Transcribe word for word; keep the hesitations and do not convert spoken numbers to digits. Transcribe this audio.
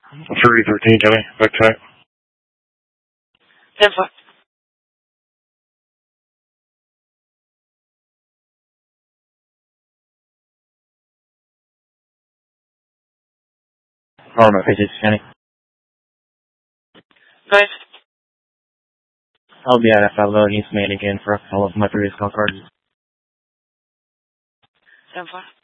three thirteen, Kelly. Back tight. ten four. Norma, Pages County. Five. I'll be at F L O East Main again for all of my previous call cards. ten four.